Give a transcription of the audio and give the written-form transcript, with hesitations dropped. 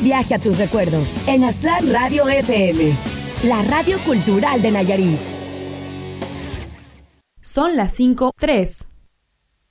viaje a tus recuerdos en Aztlán Radio FM, la radio cultural de Nayarit. Son las 5:03.